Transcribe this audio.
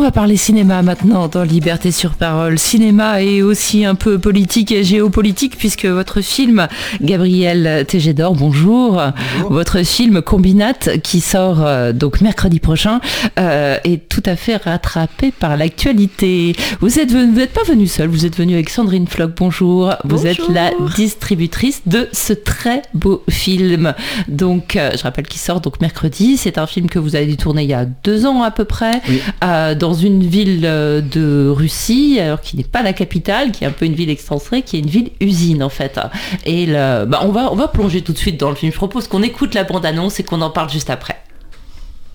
va parler cinéma maintenant dans Liberté sur Parole. Cinéma et aussi un peu politique et géopolitique puisque votre film, Gabriel Tégédor, bonjour. Votre film Combinate qui sort donc mercredi prochain est tout à fait rattrapé par l'actualité. Vous n'êtes pas venu seul, vous êtes venu avec Sandrine Floch, bonjour. Vous êtes la distributrice de ce très beau film. Donc je rappelle qu'il sort donc mercredi. C'est un film que vous avez tourné il y a 2 ans à peu près. Oui. Dans une ville de Russie, alors qui n'est pas la capitale, qui est un peu une ville excentrée, qui est une ville-usine en fait. Et on va plonger tout de suite dans le film. Je propose qu'on écoute la bande-annonce et qu'on en parle juste après.